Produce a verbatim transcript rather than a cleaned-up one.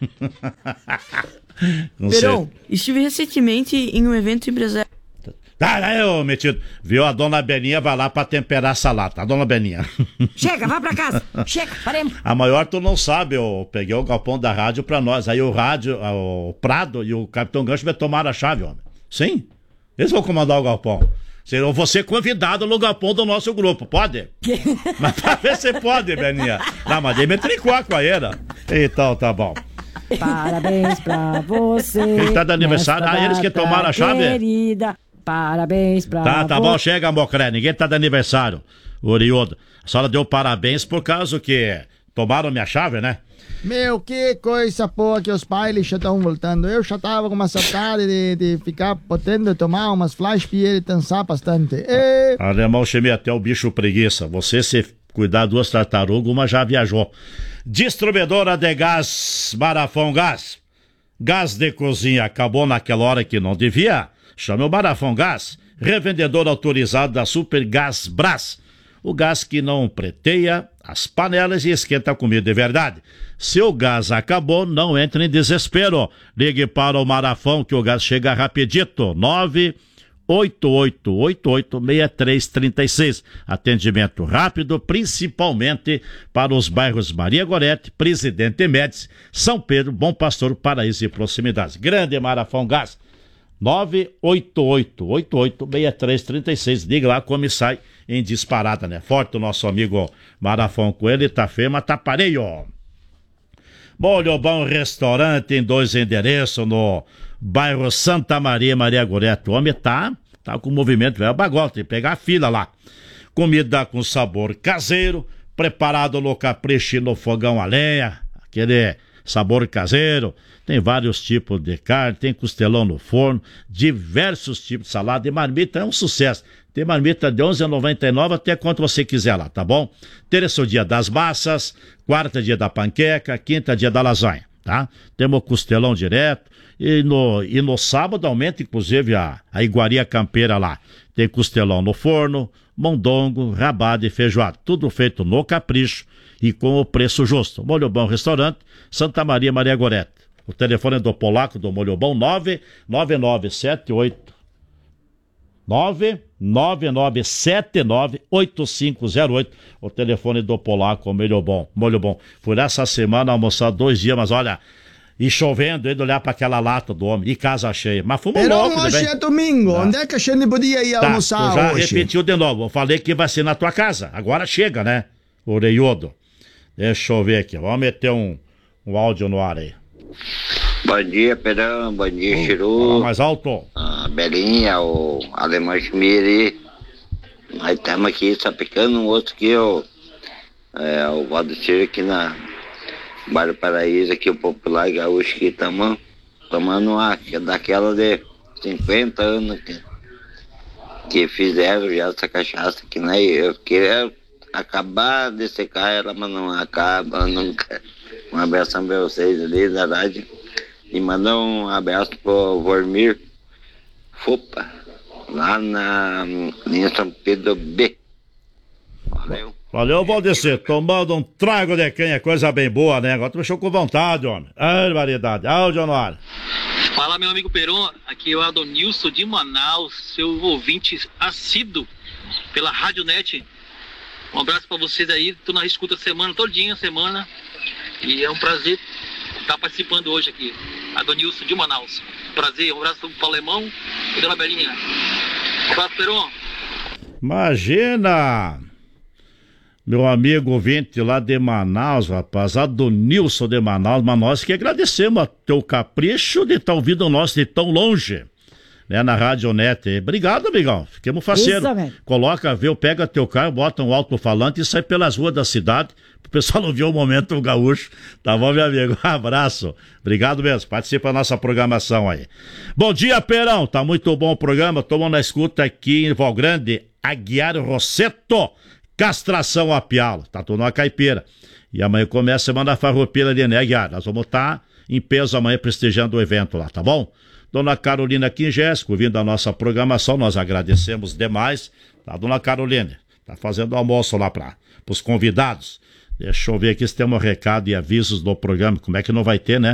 Perão, estive recentemente em um evento empresarial. Tá, aí, ô metido. Viu? A dona Beninha vai lá pra temperar a salada. A dona Beninha. Chega, vai pra casa. Chega, paremos. A maior tu não sabe, eu peguei o galpão da rádio pra nós. Aí o rádio, o Prado e o Capitão Gancho vai tomar a chave, homem. Sim? Eles vão comandar o galpão. Eu vou ser convidado no galpão do nosso grupo, pode? Mas pra ver se pode, Beninha. Não, mas ele me trincou com a era. Então, tá bom. Parabéns pra você. Quem tá de aniversário? Ah, eles que tomaram a chave? Querida, parabéns pra Tá, tá vo... bom, chega, Mocré. Ninguém tá de aniversário. Oriudo. A senhora deu parabéns por causa que tomaram minha chave, né? Meu, que coisa boa que os bailes já estão voltando. Eu já tava com uma saudade de, de ficar podendo tomar umas flash beer e dançar bastante. E... Alemão, chamei até o bicho preguiça. Você se cuidar duas tartarugas, uma já viajou. Distribuidora de gás Marafão Gás. Gás de cozinha acabou naquela hora que não devia? Chame o Marafão Gás. Revendedor autorizado da Super Gás Brás. O gás que não preteia as panelas e esquenta a comida de verdade. Se o gás acabou, não entre em desespero. Ligue para o Marafão que o gás chega rapidito. nove oito oito oito oito seis três três seis. Atendimento rápido, principalmente para os bairros Maria Gorete, Presidente Médici, São Pedro, Bom Pastor, Paraíso e proximidades. Grande Marafão Gás. nove oito oito oito oito seis três três seis. Liga lá como sai em disparada, né? Forte o nosso amigo Marafão Coelho, tá feio, mas tá pareio. Molho Bom Restaurante em dois endereços no bairro Santa Maria, Maria Gorete. O homem tá, tá com movimento, velho, bagulho, tem que pegar a fila lá. Comida com sabor caseiro, preparado no capricho e no fogão a lenha, aquele sabor caseiro. Tem vários tipos de carne, tem costelão no forno, diversos tipos de salada e marmita, é um sucesso. Tem marmita de onze reais e noventa e nove centavos até quanto você quiser lá, tá bom? Terça o dia das massas, quarta dia da panqueca, quinta dia da lasanha, tá? Temos o costelão direto e no, e no sábado aumenta inclusive a, a iguaria campeira lá. Tem costelão no forno, mondongo, rabada e feijoada, tudo feito no capricho e com o preço justo. Molho Bom Restaurante, Santa Maria, Maria Gorete. O telefone é do Polaco do Molho Bom, nove nove nove sete oito nove nove nove sete nove oito cinco zero oito. O telefone do Polaco, Molho Bom. Molho Bom. Fui essa semana almoçar dois dias, mas olha, e chovendo, indo olhar para aquela lata do homem, e casa cheia. Mas fomos loucos, hoje é domingo, tá. Onde é que a gente podia ir tá, almoçar já hoje? repetiu de novo, eu falei que vai ser na tua casa. Agora chega, né? Oreiodo. Deixa eu ver aqui, vamos meter um, um áudio no ar aí. Bom dia, Perão, bom dia, Hum, Chiru. mais alto. A Belinha, o Alemão Schmiri. Nós estamos aqui sapecando um outro aqui, o, é, o Valdecir aqui na Bairro Paraíso, aqui o Popular Gaúcho, que estamos tomando uma daquela de cinquenta anos que, que fizeram já essa cachaça aqui, né? Eu queria acabar de secar ela, mas não acaba nunca. Um abraço para vocês ali da rádio. E mandar um abraço pro Vormir Fopa, lá na linha São Pedro B. Valeu. Valeu, Valdecir. Tomando um trago de canha, coisa bem boa, né? Agora tu mexeu com vontade, homem. Ai, variedade. Áudio no ar. Fala, meu amigo Peron. Aqui é o Adonilson de Manaus, seu ouvinte assíduo pela Rádio Net. Um abraço pra vocês aí. Tô na escuta semana, todinha semana. E é um prazer estar participando hoje aqui. Adonilson de Manaus. Prazer, um abraço pro Alemão e Dona Belinha. Um abraço, Peron. Imagina! Meu amigo ouvinte lá de Manaus, rapaz, Adonilson de Manaus, mas nós que agradecemos a teu capricho de estar ouvindo nós de tão longe, né, na Rádio Net. Obrigado, amigão. Fiquemos faceiros. Coloca, vê, pega teu carro, bota um alto-falante e sai pelas ruas da cidade, pro pessoal não ver o momento gaúcho. Tá bom, meu amigo? Um abraço. Obrigado mesmo. Participa da nossa programação aí. Bom dia, Perão. Tá muito bom o programa. Estamos na escuta aqui em Valgrande, Aguiar Rosseto. Castração a pialo, tá tudo na caipeira. E amanhã começa a semana farroupilha ali, né, Aguiar? Nós vamos estar em peso amanhã prestigiando o evento lá, tá bom? Dona Carolina Quingésco, vindo a nossa programação, nós agradecemos demais. Tá, Dona Carolina, tá fazendo almoço lá para os convidados. Deixa eu ver aqui se temos recado e avisos do programa. Como é que não vai ter, né?